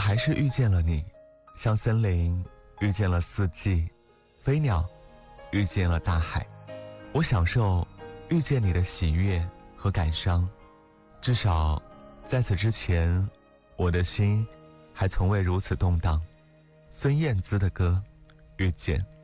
还是遇见了你，像森林遇见了四季，飞鸟遇见了大海。我享受遇见你的喜悦和感伤，至少在此之前，我的心还从未如此动荡。孙燕姿的歌《遇见》。